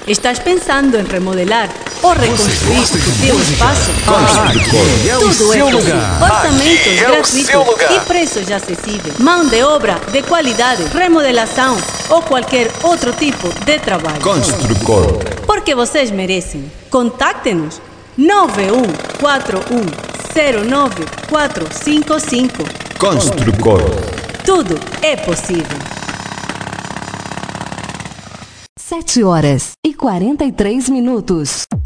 Estás pensando em remodelar ou reconstruir o teu espaço? Aqui é o Tudo é seu possível. lugar. Orçamentos Aqui é o gratuitos seu lugar. e preços acessíveis. Mão de obra de qualidade, remodelação ou qualquer outro tipo de trabalho. Construcor. Porque vocês merecem. Contacte-nos 9141094455. Construcor. Tudo é possível. 7h43.